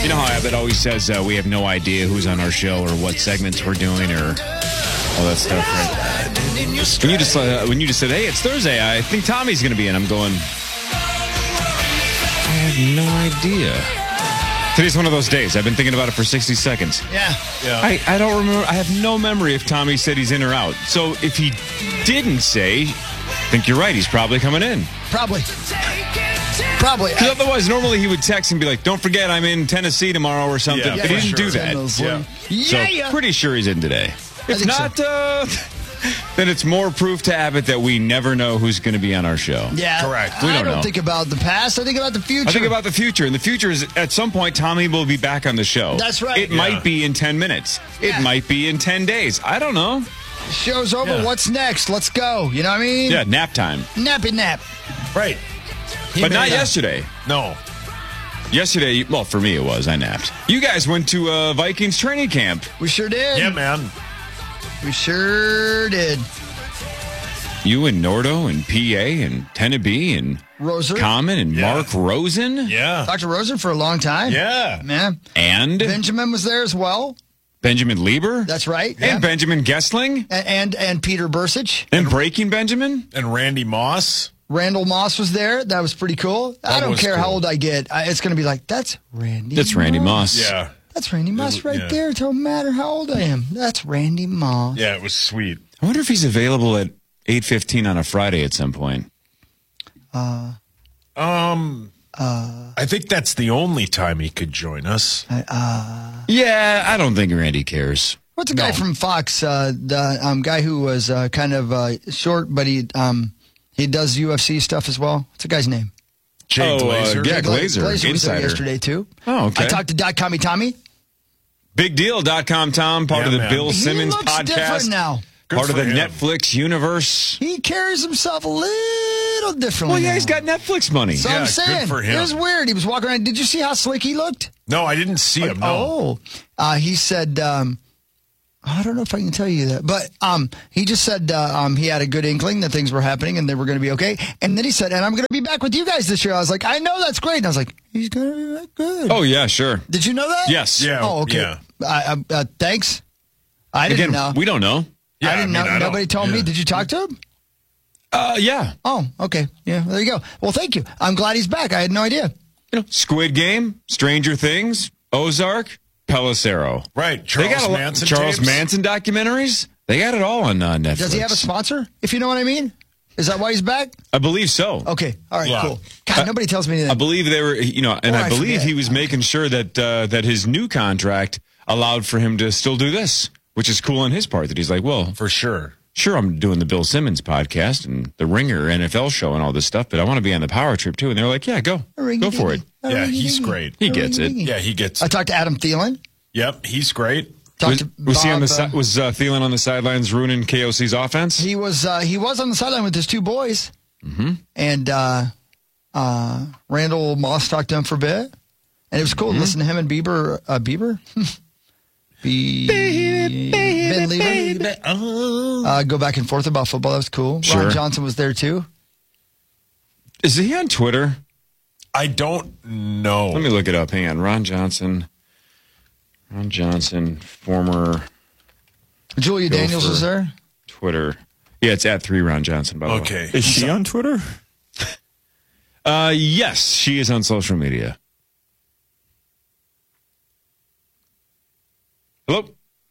You know how Abbott always says we have no idea who's on our show or what segments we're doing or all that stuff, right? When you just said, hey, it's Thursday, I think Tommy's going to be in, I'm going, I have no idea. Today's one of those days. I've been thinking about it for 60 seconds. Yeah. I don't remember. I have no memory if Tommy said he's in or out. So if he didn't say, I think you're right. He's probably coming in. Probably. Because otherwise, normally he would text and be like, don't forget I'm in Tennessee tomorrow or something. Yeah, but he didn't do that. Yeah. So pretty sure he's in today. If not, then it's more proof to Abbott that we never know who's going to be on our show. Yeah. Correct. We I don't don't know. think about the past. I think about the future. I think about the future. And the future is at some point, Tommy will be back on the show. That's right. It might be in 10 minutes. Yeah. It might be in 10 days. I don't know. Show's over. Yeah. What's next? Let's go. You know what I mean? Yeah, nap time. Nappy nap. Right. But not yesterday. No. Yesterday, well, for me it was. I napped. You guys went to Vikings training camp. We sure did. Yeah, man. We sure did. You and Nordo and PA and Tenebee and Roser. Common and Yeah. Mark Rosen. Yeah. Dr. Rosen for a long time. Yeah. Man. And Benjamin was there as well. Benjamin Lieber. That's right. And Yeah. Benjamin Gessling. And Peter Bursich. And Breaking Benjamin. And Randy Moss. Randall Moss was there. That was pretty cool. I That don't was care how cool. old I get. It's going to be like, that's Randy That's Randy Moss. Yeah. That's Randy Moss right yeah. there. It don't matter how old I am. That's Randy Moss. Yeah, it was sweet. I wonder if he's available at 8:15 on a Friday at some point. I think that's the only time he could join us. Yeah, I don't think Randy cares. What's the guy from Fox? The guy who was kind of short, but he does UFC stuff as well. What's the guy's name? Jay Glazer. yeah, Glazer, Glazer was there insider. yesterday too. Oh, okay. I talked to .commy Tommy. BigDeal.com, Tom, part Yeah, of the man. Bill He Simmons looks different podcast. now. Good Part of for the him. Netflix universe. He carries himself a little differently. Well, yeah, now. he's got Netflix money. So Yeah, I'm good saying, for him. it was weird. He was walking around. Did you see how slick he looked? No, I didn't see him. No. He said, I don't know if I can tell you that, but he just said he had a good inkling that things were happening and they were going to be okay. And then he said, and I'm going to be back with you guys this year. I was like, I know that's great. And I was like, he's going to be that good. Oh, yeah, sure. Did you know that? Yes. Yeah. Oh, okay. Yeah. Thanks. I didn't Again, know. we don't know. Yeah, I didn't know. don't- Nobody told me. yeah. Did you talk to him? Yeah. Oh, okay. Yeah, there you go. Well, thank you. I'm glad he's back. I had no idea. You know, Squid Game, Stranger Things, Ozark, Pellicero. Right. They got Charles a lot- Manson Charles tapes. Manson documentaries. They got it all on Netflix. Does he have a sponsor? If you know what I mean? Is that why he's back? I believe so. Okay. All right, Yeah. cool. God, nobody tells me anything. I believe they were, and Or I I believe forget. he was making sure that that his new contract allowed for him to still do this, which is cool on his part. That he's like, well, For sure. sure, I'm doing the Bill Simmons podcast and the Ringer NFL show and all this stuff, but I want to be on the Power Trip too. And they're like, yeah, go for it. Yeah, he's great. He gets it. Yeah, he gets I it. talked to Adam Thielen. Yep, he's great. Talked to Was he on the Bob, was Thielen on the sidelines ruining KOC's offense? He was on the sideline with his two boys, and Randall Moss talked to him for a bit, and it was cool to listen to him and Bieber. Ben Lieber go back and forth about football. That was cool. Sure. Ron Johnson was there too. Is he on Twitter? I don't know. Let me look it up. Hang on. Ron Johnson, former Julia Go Daniels for- was there. Twitter. Yeah, it's at 3 Ron Johnson, by the way. Okay. Is she on Twitter? Yes, she is on social media. Hello?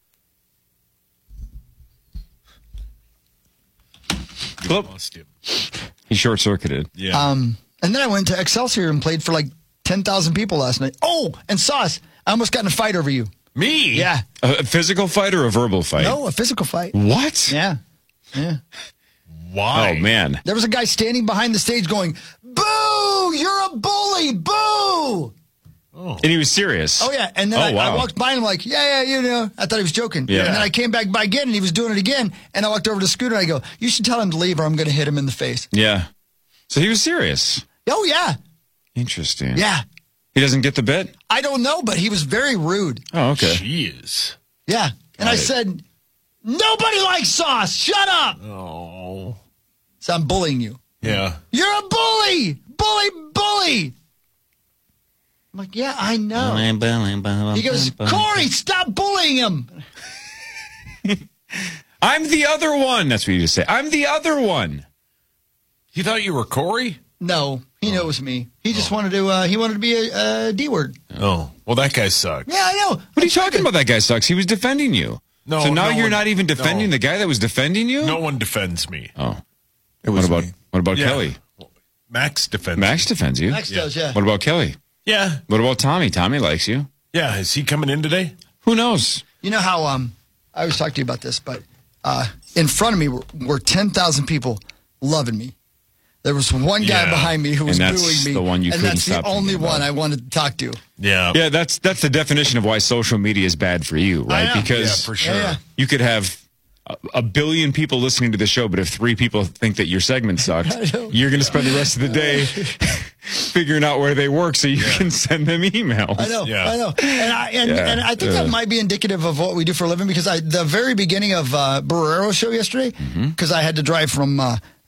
Hello? Lost you. He short-circuited. Yeah. And then I went to Excelsior and played for like 10,000 people last night. Oh, and Sauce, I almost got in a fight over you. Me? Yeah. A physical fight or a verbal fight? No, a physical fight. What? Yeah. Yeah. Why? Oh, man. There was a guy standing behind the stage going, "Boo! You're a bully! Boo!" And he was serious. Oh, yeah. And then I wow. walked by and I'm like, yeah, you know. I thought he was joking. Yeah. And then I came back by again and he was doing it again. And I walked over to Scooter and I go, "You should tell him to leave or I'm going to hit him in the face." Yeah. So he was serious. Oh, yeah. Interesting. Yeah. He doesn't get the bit? I don't know, but he was very rude. Oh, okay. Jeez. Yeah. And I Got it. said, "Nobody likes Sauce. Shut up." Oh. So I'm bullying you. Yeah. You're a bully. Bully. I'm like, yeah, I know. He goes, Corey, stop bullying him. I'm the other one. That's what you just say. I'm the other one. You thought you were Corey? No, he knows me. He just wanted to be a D word. Oh, well, that guy sucks. Yeah, I know. What are you talking about? That guy sucks. He was defending you. No, so now no you're one- not even defending no. the guy that was defending you? No one defends me. Oh. was What me. about Yeah. Kelly? Max defends Max defends you. Max does, yeah. What about Kelly? Yeah. What about Tommy? Tommy likes you. Yeah. Is he coming in today? Who knows? You know how I always talk to you about this, but in front of me were 10,000 people loving me. There was one guy Yeah. behind me who was And that's booing me, the one you and couldn't that's the stop only thinking one about. I wanted to talk to. Yeah. Yeah, that's the definition of why social media is bad for you, right? know. Because Yeah, for sure. Yeah. you could have a billion people listening to the show, but if 3 people think that your segment sucked, know. you're going to spend the rest of the day figuring out where they work so you can send them emails. I know, Yeah. I know, and I think that might be indicative of what we do for a living because the very beginning of Barrero's show yesterday, because I had to drive from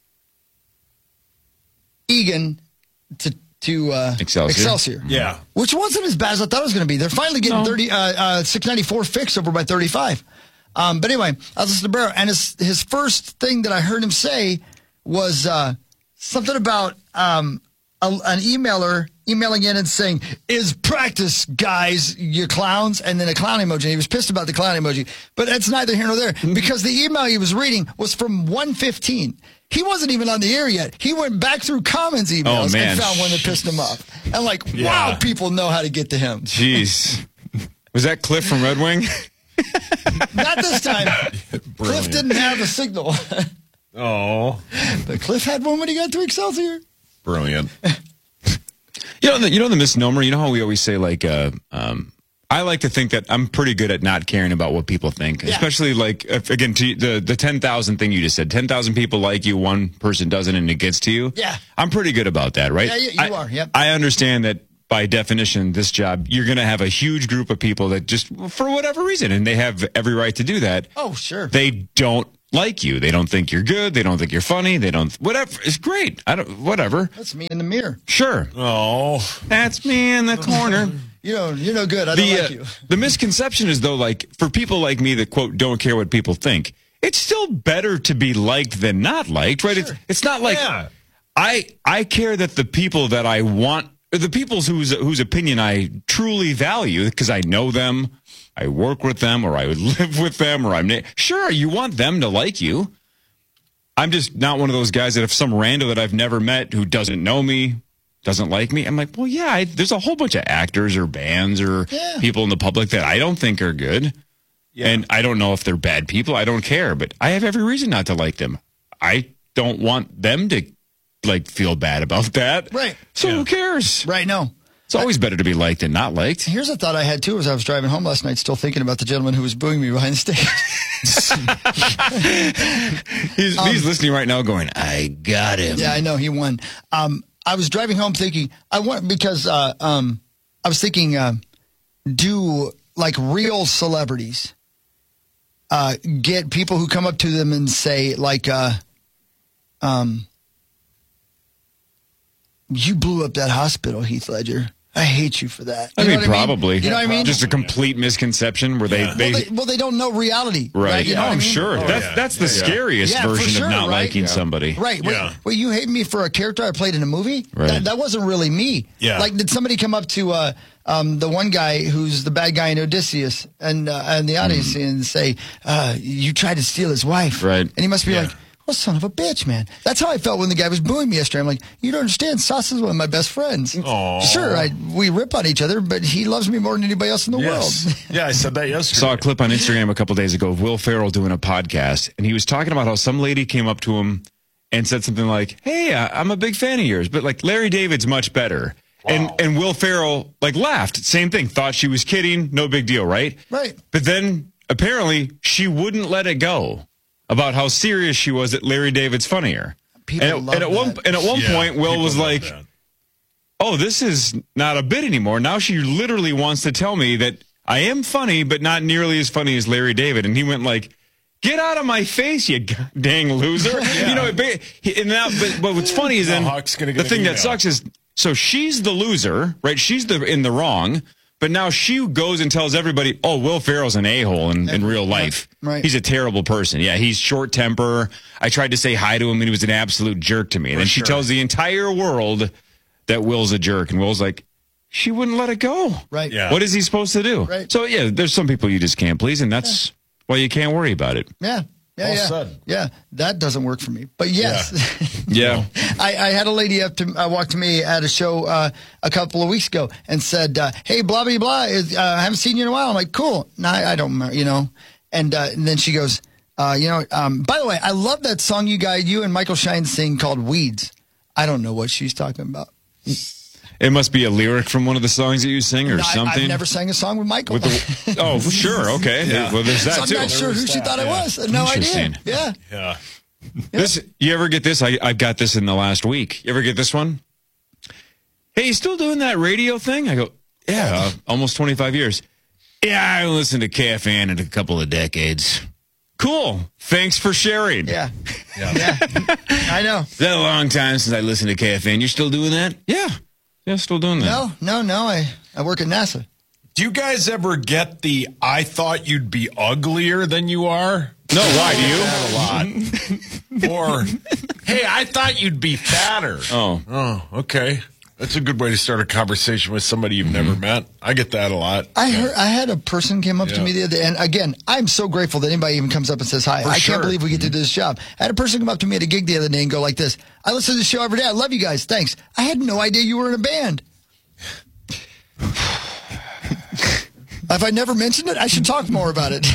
Egan to Excelsior. Yeah. Which wasn't as bad as I thought it was going to be. They're finally getting 694 fixed over by 35. But anyway, I was listening to Barrero, and his first thing that I heard him say was something about an emailer emailing in and saying, "Is practice, guys, you clowns," and then a clown emoji. He was pissed about the clown emoji. But that's neither here nor there because the email he was reading was from 1:15. He wasn't even on the air yet. He went back through Commons emails man. and found one that pissed him off. And like, wow, people know how to get to him. Jeez. Was that Cliff from Red Wing? Not this time. Cliff didn't have a signal. Oh, But Cliff had one when he got to Excelsior. brilliant. You know the misnomer. You know how we always say like, I like to think that I'm pretty good at not caring about what people think, especially like again to the 10,000 thing you just said. 10,000 people like you, one person doesn't, and it gets to you. Yeah. I'm pretty good about that, right? Yeah, you are. Yep. I understand that by definition, this job you're going to have a huge group of people that just for whatever reason, and they have every right to do that. Oh, sure. They don't like you. They don't think you're good. They don't think you're funny. They don't whatever. It's great. Whatever. That's me in the mirror. Sure. Oh, That's me in the corner. You're no good. I don't like you. The misconception is, though, like, for people like me that, quote, don't care what people think, it's still better to be liked than not liked, right? Sure. It's not like I care that the people that I want, the people whose opinion I truly value, because I know them, I work with them, or I would live with them, or sure, you want them to like you. I'm just not one of those guys that if some rando that I've never met who doesn't know me, doesn't like me, I'm like, well, yeah, there's a whole bunch of actors or bands or people in the public that I don't think are good. Yeah. And I don't know if they're bad people. I don't care, but I have every reason not to like them. I don't want them to like feel bad about that. Right. So who cares? Right, no. It's always better to be liked than not liked. Here's a thought I had, too, as I was driving home last night, still thinking about the gentleman who was booing me behind the stage. He's listening right now going, I got him. Yeah, I know. He won. I was driving home thinking, I was thinking, do like real celebrities get people who come up to them and say, like, you blew up that hospital, Heath Ledger. I hate you for that. I You know mean, what probably. You know what I mean? Just a complete misconception where they They don't know reality. right. You know what I I'm mean? sure. That's the scariest Yeah, for version sure, of not right? liking somebody. Right. Yeah. Well, you hate me for a character I played in a movie? Right. That wasn't really me. Yeah. Like, did somebody come up to the one guy who's the bad guy in Odysseus and the audience and say, you tried to steal his wife? Right. And he must be like, well, son of a bitch, man. That's how I felt when the guy was booing me yesterday. I'm like, you don't understand. Sauce is one of my best friends. Aw. Sure, we rip on each other, but he loves me more than anybody else in the yes. world. Yeah, I said that yesterday. Saw a clip on Instagram a couple days ago of Will Ferrell doing a podcast, and he was talking about how some lady came up to him and said something like, hey, I'm a big fan of yours, but like Larry David's much better. Wow. And Will Ferrell like laughed. Same thing. Thought she was kidding. No big deal, right? Right. But then apparently she wouldn't let it go about how serious she was that Larry David's funnier. People And at one point, Will was like, that. oh, this is not a bit anymore. Now she literally wants to tell me that I am funny, but not nearly as funny as Larry David. And he went like, get out of my face, you dang loser. You know, but what's funny is then Hawk's gonna the get thing an that email. sucks is So she's the loser, right? She's in the wrong. But now she goes and tells everybody, oh, Will Ferrell's an a-hole in real life. Right. He's a terrible person. Yeah, he's short temper. I tried to say hi to him, and he was an absolute jerk to me. And then she tells the entire world that Will's a jerk. And Will's like, she wouldn't let it go. Right. Yeah. What is he supposed to do? Right. So, yeah, there's some people you just can't please, and that's why you can't worry about it. Yeah. Yeah, Well yeah. said. Yeah, that doesn't work for me. But yes, Yeah. I had a lady walk to me at a show a couple of weeks ago and said, hey, blah, blah, blah, I haven't seen you in a while. I'm like, cool. No, I don't remember, And then she goes, by the way, I love that song you and Michael Shine sing called Weeds. I don't know what she's talking about. It must be a lyric from one of the songs that you sing or something. I've never sang a song with Michael. Oh, sure. Okay. Yeah. Well, there's that, So I'm too. not sure who she thought I was. No idea. Interesting. Yeah. Yeah. You ever get this? I got this in the last week. You ever get this one? Hey, you still doing that radio thing? I go, yeah, almost 25 years. Yeah, I haven't listened to KFN in a couple of decades. Cool. Thanks for sharing. Yeah. I know. It's been a long time since I listened to KFN. You're still doing that? Yeah. Yeah, still doing that. No. I work at NASA. Do you guys ever get the I thought you'd be uglier than you are? No, why do you? A lot. Or, hey, I thought you'd be fatter. Oh, Okay. That's a good way to start a conversation with somebody you've never met. I get that a lot. I had a person came up to me the other day, and again, I'm so grateful that anybody even comes up and says hi. I can't believe we get to do this job. I had a person come up to me at a gig the other day and go like this, I listen to the show every day. I love you guys. Thanks. I had no idea you were in a band. If I never mentioned it, I should talk more about it.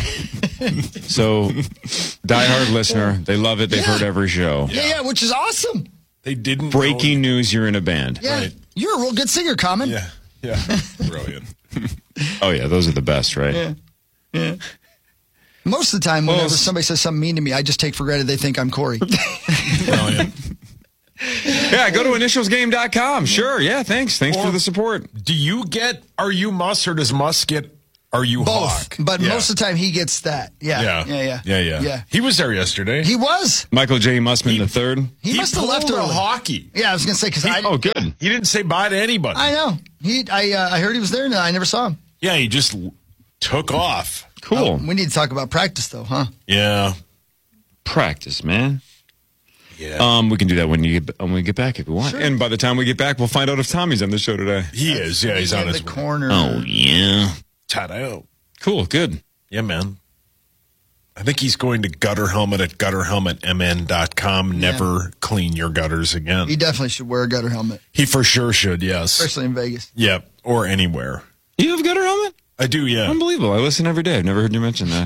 so diehard listener. They love it. They've heard every show. Yeah, which is awesome. They didn't Breaking news, you're in a band. Yeah, Right. You're a real good singer, Common. Yeah. Brilliant. Oh, yeah, those are the best, right? Yeah. Most of the time, whenever somebody says something mean to me, I just take for granted they think I'm Corey. Brilliant. Yeah, go to initialsgame.com. Sure, yeah, thanks. Thanks for the support. Do you get Are You Mus or does Mus get Are You Both. Hawk? But most of the time, he gets that. Yeah. He was there yesterday. He was. Michael J. Mussman III. He must have left pulled a early. hockey. Yeah, I was going to say, because Oh, good. He didn't say bye to anybody. I know. I heard he was there, and I never saw him. Yeah, he just took off. Cool. Oh, we need to talk about practice, though, huh? Yeah. Practice, man. Yeah. We can do that when we get back if we want. Sure. And by the time we get back, we'll find out if Tommy's on the show today. He is. Yeah, he's on in his the corner. Oh, yeah. Ta-da. Cool, good. Yeah, man. I think he's going to Gutter Helmet at gutterhelmetmn.com. Never clean your gutters again. He definitely should wear a gutter helmet, He for sure should, yes. especially in Vegas. Yep, or anywhere. You have got her helmet? I do, yeah. Unbelievable. I listen every day. I've never heard you mention that.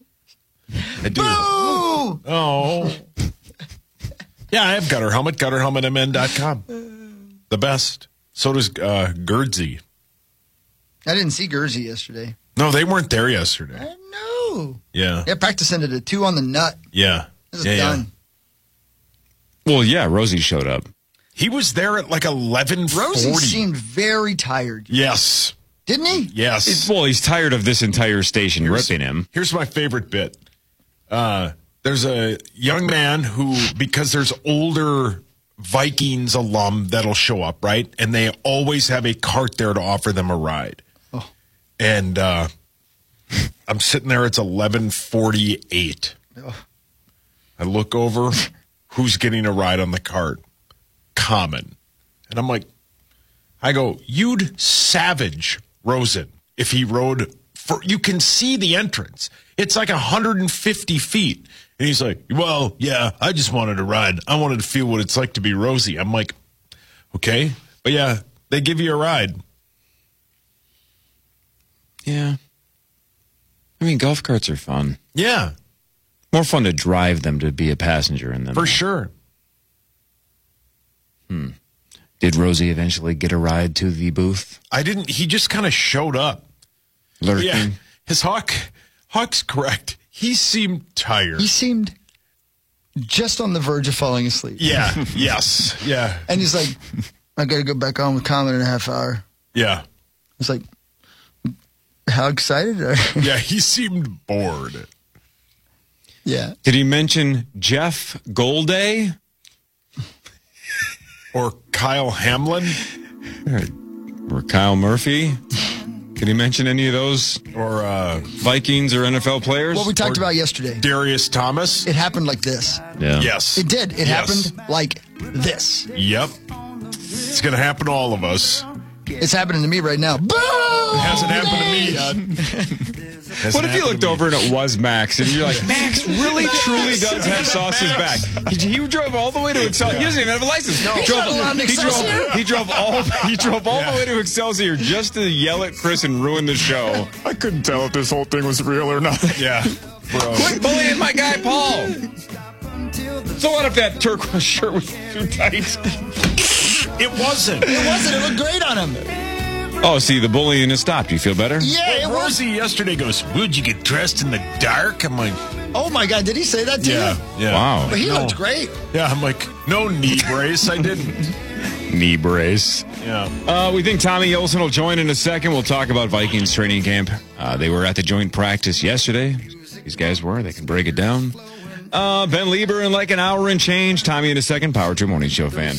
I do. Boo! Oh. Yeah, I have Gutter Helmet, gutterhelmetmn.com. The best. So does Gerdsey. I didn't see Gurzy yesterday. No, they weren't there yesterday. I know. Yeah. Yeah, practice ended at 2 on the nut. Yeah. This is Yeah, yeah. done. Well, yeah, Rosie showed up. He was there at like 11:40. Rosie seemed very tired. Yes. Didn't he? Yes. He's tired of this entire station ripping him. Here's my favorite bit. There's a young man who, because there's older Vikings alum that'll show up, right? And they always have a cart there to offer them a ride. Oh. And I'm sitting there, it's 11:48. Oh. I look over, who's getting a ride on the cart? Common. And I'm like, I go, you'd savage Rosen if he rode you can see the entrance. It's like 150 feet. And he's like, well, yeah, I just wanted to ride. I wanted to feel what it's like to be Rosie. I'm like, okay. But yeah, they give you a ride. Yeah. I mean, golf carts are fun. Yeah, More fun to drive them to be a passenger in them. for sure. Did Rosie eventually get a ride to the booth? I didn't. He just kind of showed up. Lurking? Yeah, his Hawk's correct. He seemed tired. He seemed just on the verge of falling asleep. Yeah, yes, yeah, And he's like, I got to go back on with Common in a half hour. yeah. It's like, how excited are you? Yeah, he seemed bored. Yeah. Did he mention Jeff Golday? Or Kyle Hamlin. Or Kyle Murphy. Did he mention any of those? Or Vikings or NFL players? What we talked about yesterday. Darius Thomas. It happened like this. Yeah. Yes. It did. It happened like this. Yep. It's going to happen to all of us. It's happening to me right now. Boom! It hasn't happened to me yet. What if you looked over and it was Max, and you're like, Max really, truly does have Sauce's back. He drove all the way to Excelsior. He doesn't even have a license. He drove all the way to Excelsior just to yell at Chris and ruin the show. I couldn't tell if this whole thing was real or not. Yeah. Bro. Quit bullying my guy, Paul. So what if that turquoise shirt was too tight? It wasn't. It looked great on him. Oh, see, the bullying has stopped. You feel better? Yeah, it was. Rosie yesterday goes, would you get dressed in the dark? I'm like, Oh, my God. Did he say that to you? yeah. Wow. But he looked great. Yeah, I'm like, no knee brace. I didn't. Knee brace. Yeah. We think Tommy Olsen will join in a second. We'll talk about Vikings training camp. They were at the joint practice yesterday. These guys were. They can break it down. Ben Lieber in like an hour and change. Tommy in a second. Power Trip Morning Show fan.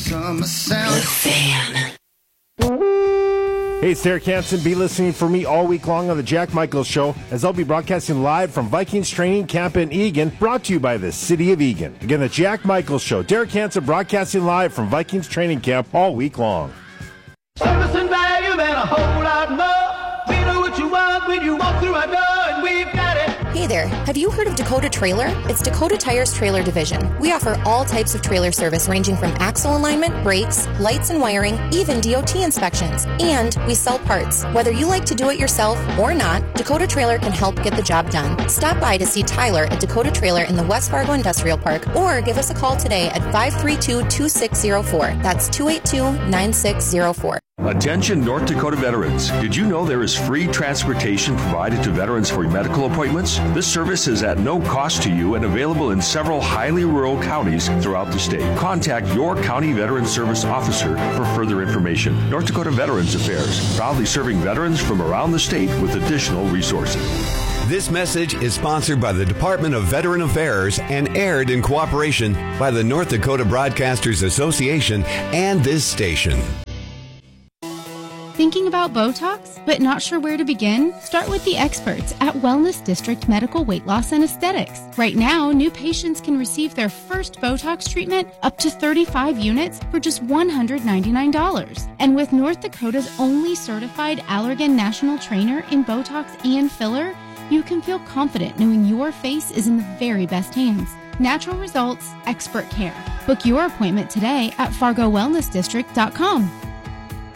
Hey, it's Derek Hansen. Be listening for me all week long on the Jack Michaels Show, as I'll be broadcasting live from Vikings training camp in Eagan, brought to you by the City of Eagan. Again, the Jack Michaels Show. Derek Hansen broadcasting live from Vikings training camp all week long. Service and value and a whole lot more. We know what you want when you walk through our door, and we've got it. Hey there, have you heard of Dakota Trailer? It's Dakota Tire's trailer division. We offer all types of trailer service ranging from axle alignment, brakes, lights and wiring, even DOT inspections. And we sell parts. Whether you like to do it yourself or not, Dakota Trailer can help get the job done. Stop by to see Tyler at Dakota Trailer in the West Fargo Industrial Park, or give us a call today at 532-2604. That's 282-9604. Attention North Dakota veterans. Did you know there is free transportation provided to veterans for medical appointments? This service is at no cost to you and available in several highly rural counties throughout the state. Contact your county veteran service officer for further information. North Dakota Veterans Affairs, proudly serving veterans from around the state with additional resources. This message is sponsored by the Department of Veteran Affairs and aired in cooperation by the North Dakota Broadcasters Association and this station. Thinking about Botox, but not sure where to begin? Start with the experts at Wellness District Medical Weight Loss and Aesthetics. Right now, new patients can receive their first Botox treatment up to 35 units for just $199. And with North Dakota's only certified Allergan National Trainer in Botox and filler, you can feel confident knowing your face is in the very best hands. Natural results, expert care. Book your appointment today at FargoWellnessDistrict.com.